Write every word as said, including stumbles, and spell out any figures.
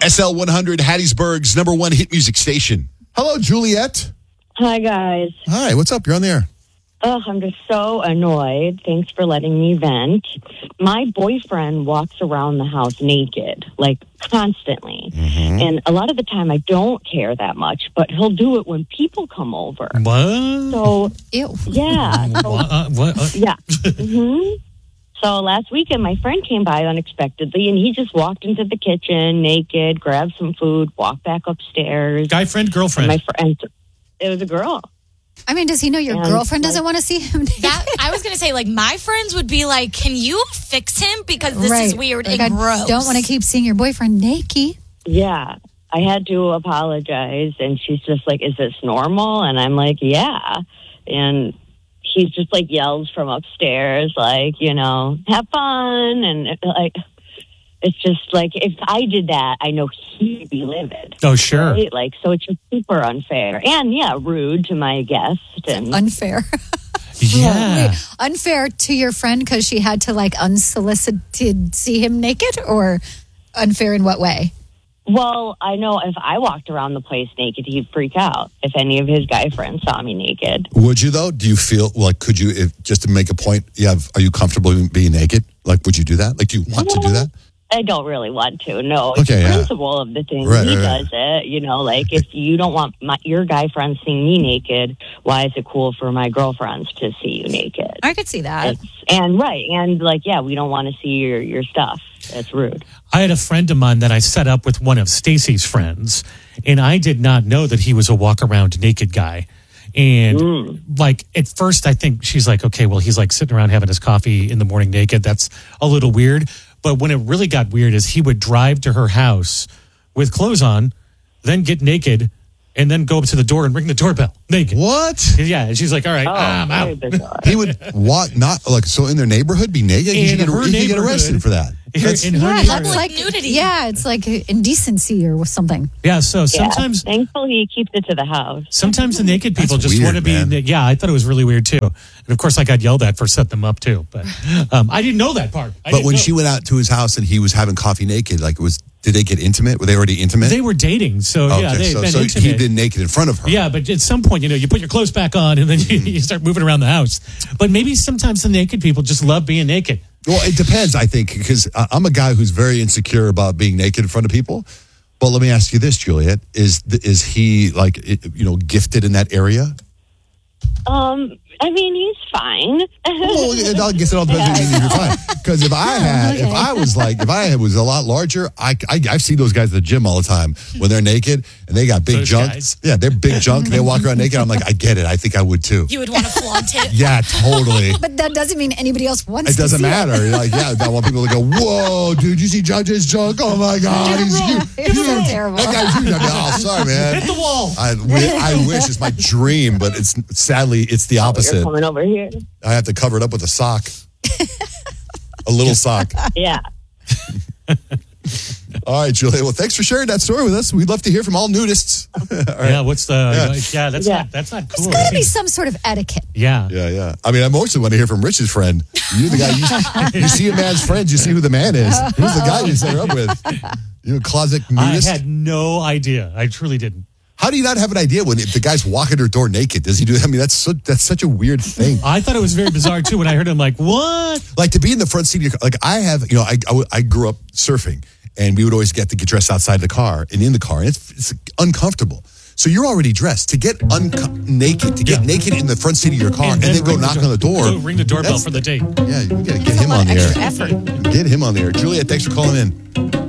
S L one hundred, Hattiesburg's number one hit music station. Hello, Juliet. Hi, guys. Hi, what's up? You're on the air. Ugh, I'm just so annoyed. Thanks for letting me vent. My boyfriend walks around the house naked, like constantly. Mm-hmm. And a lot of the time I don't care that much, but he'll do it when people come over. What? So, Ew. Yeah. So, what? Uh, what? Uh, yeah. Mm-hmm. So last weekend, my friend came by unexpectedly, and he just walked into the kitchen naked, grabbed some food, walked back upstairs. Guy friend, girlfriend? And my friend, it was a girl. I mean, does he know your and girlfriend doesn't like, want to see him naked? That, I was going to say, like, my friends would be like, can you fix him? Because this right. is weird like, and I gross. don't want to keep seeing your boyfriend naked. Yeah. I had to apologize, and she's just like, is this normal? And I'm like, yeah. And he's just like yells from upstairs, like, you know, have fun. And like, it's just like, if I did that, I know he'd be livid. Oh, sure. Right? Like, so it's just super unfair. And yeah, rude to my guest. And unfair. Yeah. Wait, unfair to your friend because she had to like unsolicited see him naked, or unfair in what way? Well, I know if I walked around the place naked, he'd freak out if any of his guy friends saw me naked. Would you, though? Do you feel, like, could you, if, just to make a point, you have, are you comfortable being naked? Like, would you do that? Like, do you want no, to do that? I don't really want to, no. It's Okay, the yeah. principle of the thing. Right, he right, does it, you know, like, if you don't want my, your guy friends seeing me naked, why is it cool for my girlfriends to see you naked? I could see that. It's, and, right, and, like, yeah, we don't want to see your, your stuff. That's rude. I had a friend of mine that I set up with one of Stacy's friends, and I did not know that he was a walk-around naked guy. And, mm. like, at first, I think she's like, okay, well, he's, like, sitting around having his coffee in the morning naked. That's a little weird. But when it really got weird is he would drive to her house with clothes on, then get naked, and then go up to the door and ring the doorbell naked. What? Yeah, and she's like, all right, Oh, I'm out. He would walk, not, like, so in their neighborhood, be naked? In You should get, her you should get arrested neighborhood. for that. That's, In her Yeah, neighborhood. that's like nudity. Yeah, it's like indecency or something. Yeah, so sometimes Yeah, thankfully, he keeps it to the house. sometimes the naked people That's just weird, want to be. man. Yeah, I thought it was really weird too. And of course, I got yelled at for setting them up too. But um, I didn't know that part. I but didn't when know. she went out to his house and he was having coffee naked, like, it was, did they get intimate? Were they already intimate? They were dating, so okay, yeah, they so, been so intimate. he did naked in front of her. Yeah, but at some point, you know, you put your clothes back on and then you, you start moving around the house. But maybe sometimes the naked people just love being naked. Well, it depends, I think, because I'm a guy who's very insecure about being naked in front of people. But let me ask you this, Juliet: is is he like, you know, gifted in that area? Um, I mean, he's fine. Well, I guess it all depends on if you're fine. Because if I had, if I was like, if I was a lot larger, I, I I've seen those guys at the gym all the time when they're naked and they got big Those junk. guys. Yeah, they're big junk. They walk around naked. I'm like, I get it. I think I would too. You would want to flaunt it. Yeah, totally. But that doesn't mean anybody else wants It to doesn't see matter. You're like, yeah, I want people to go, whoa, dude, you see Judge's junk? Oh my God, he's huge. It's so terrible. That guy's huge. I'm like, oh, sorry, man. Hit the wall. I, wi- I wish it's my dream, but it's sadly it's the You're opposite. coming over here. I have to cover it up with a sock, a little sock. Yeah. All right, Julia. Well, thanks for sharing that story with us. We'd love to hear from all nudists. All right. Yeah, what's the? Yeah. Yeah, that's Yeah. not that's not There's cool. got to be some sort of etiquette. Yeah. Yeah, yeah. I mean, I mostly want to hear from Rich's friend. You're the guy. You, you see a man's friends, you see who the man is. Who's the guy you set her up with? You a closet I nudist? had no idea. I truly didn't. How do you not have an idea when if the guy's walking her door naked? Does he do that? I mean, that's so, that's such a weird thing. I thought it was very bizarre too when I heard it. I'm like, what? Like to be in the front seat of your car. Like I have, you know, I, I, w- I grew up surfing and we would always get to get dressed outside the car and in the car. And it's, it's uncomfortable. So you're already dressed. To get unco- naked, to get Yeah. naked in the front seat of your car and, And then, go ring the knock door- on the door. Go ring the doorbell That's- for the date. Yeah, you got to get That's a him lot on of the extra air. effort. Get him on the air. Juliet, thanks for calling in.